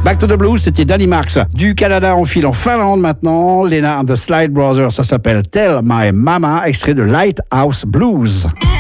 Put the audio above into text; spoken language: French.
Back to the Blues, c'était Danny Marks. Du Canada, on file en Finlande maintenant. Lena and the Slide Brothers, ça s'appelle Tell My Mama, extrait de Lighthouse Blues.